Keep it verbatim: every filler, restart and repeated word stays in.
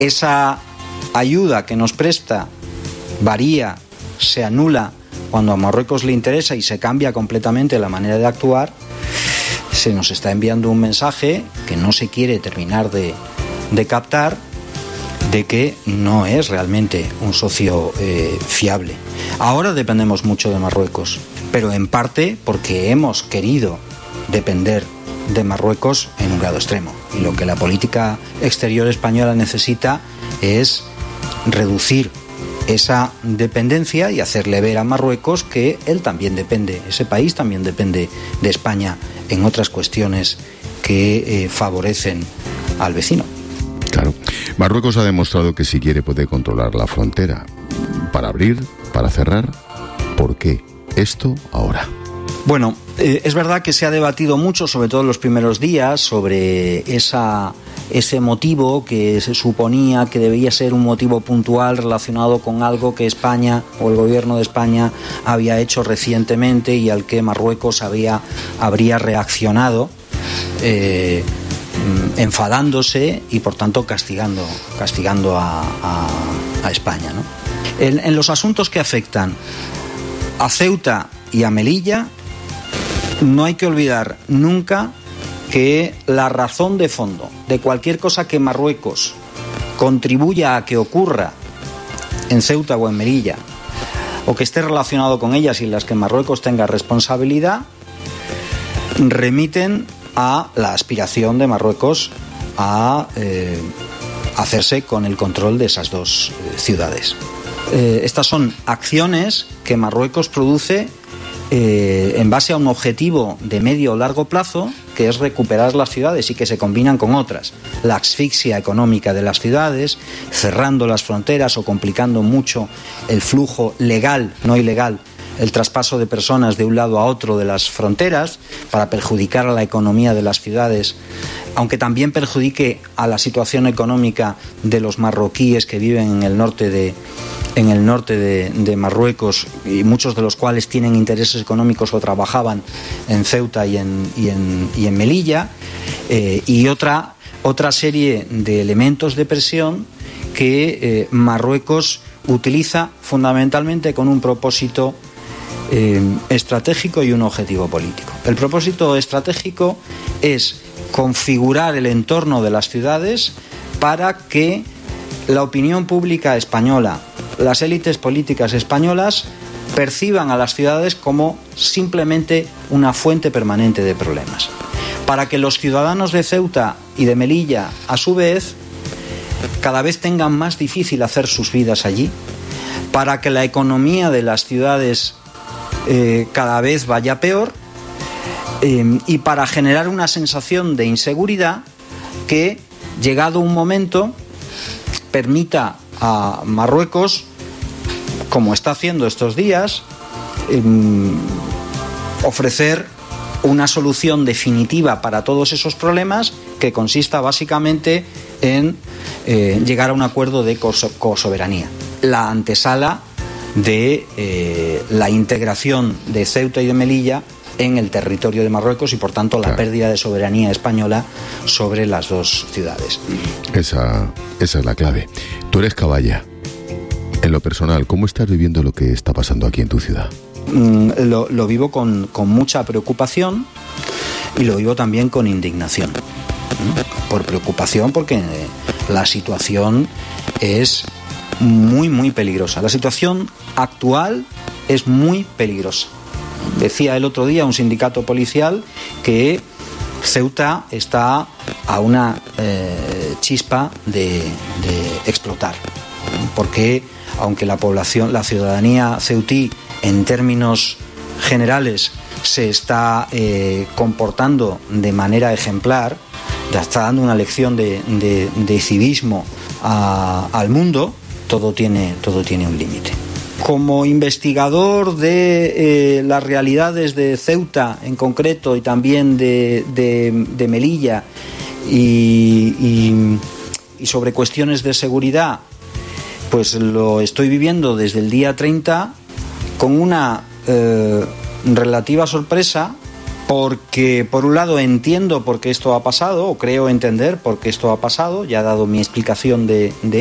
esa ayuda que nos presta varía, se anula cuando a Marruecos le interesa y se cambia completamente la manera de actuar, se nos está enviando un mensaje que no se quiere terminar de, de captar, de que no es realmente un socio eh, fiable. Ahora dependemos mucho de Marruecos, pero en parte porque hemos querido depender de Marruecos en un grado extremo. Y lo que la política exterior española necesita es reducir esa dependencia y hacerle ver a Marruecos que él también depende, ese país también depende de España en otras cuestiones que eh, favorecen al vecino. Claro. Marruecos ha demostrado que si quiere puede controlar la frontera. Para abrir, para cerrar, ¿por qué esto ahora? Bueno, eh, es verdad que se ha debatido mucho, sobre todo en los primeros días, sobre esa, ese motivo que se suponía que debía ser un motivo puntual relacionado con algo que España o el gobierno de España había hecho recientemente y al que Marruecos había, habría reaccionado. Eh, enfadándose y por tanto castigando, castigando a, a, a España, ¿no? En, en los asuntos que afectan a Ceuta y a Melilla no hay que olvidar nunca que la razón de fondo de cualquier cosa que Marruecos contribuya a que ocurra en Ceuta o en Melilla o que esté relacionado con ellas y en las que Marruecos tenga responsabilidad remiten a la aspiración de Marruecos a eh, hacerse con el control de esas dos eh, ciudades. Eh, estas son acciones que Marruecos produce eh, en base a un objetivo de medio o largo plazo, que es recuperar las ciudades y que se combinan con otras. La asfixia económica de las ciudades, cerrando las fronteras o complicando mucho el flujo legal, no ilegal, el traspaso de personas de un lado a otro de las fronteras para perjudicar a la economía de las ciudades, aunque también perjudique a la situación económica de los marroquíes que viven en el norte de, en el norte de, de Marruecos, y muchos de los cuales tienen intereses económicos o trabajaban en Ceuta y en, y en, y en Melilla, eh, y otra, otra serie de elementos de presión que eh, Marruecos utiliza fundamentalmente con un propósito Eh, estratégico y un objetivo político. El propósito estratégico es configurar el entorno de las ciudades para que la opinión pública española, las élites políticas españolas, perciban a las ciudades como simplemente una fuente permanente de problemas. Para que los ciudadanos de Ceuta y de Melilla, a su vez, cada vez tengan más difícil hacer sus vidas allí, para que la economía de las ciudades Eh, cada vez vaya peor eh, y para generar una sensación de inseguridad que, llegado un momento, permita a Marruecos, como está haciendo estos días, eh, ofrecer una solución definitiva para todos esos problemas que consista básicamente en eh, llegar a un acuerdo de cosoberanía. La antesala de eh, la integración de Ceuta y de Melilla en el territorio de Marruecos y por tanto la claro. pérdida de soberanía española sobre las dos ciudades. Esa, esa es la clave. Tú eres caballa. En lo personal, ¿cómo estás viviendo lo que está pasando aquí en tu ciudad? Mm, lo, lo vivo con, con mucha preocupación y lo vivo también con indignación. ¿Mm? Por preocupación porque la situación es muy, muy peligrosa. La situación actual es muy peligrosa. Decía el otro día un sindicato policial que Ceuta está a una eh, chispa de, de explotar, porque aunque la población, la ciudadanía ceutí en términos generales se está eh, comportando de manera ejemplar, está dando una lección de, de, de civismo a, al mundo, todo tiene, todo tiene un límite. Como investigador de eh, las realidades de Ceuta en concreto y también de, de, de Melilla y, y, y sobre cuestiones de seguridad, pues lo estoy viviendo desde el día treinta con una eh, relativa sorpresa, Porque, por un lado, entiendo por qué esto ha pasado, o creo entender por qué esto ha pasado, ya he dado mi explicación de, de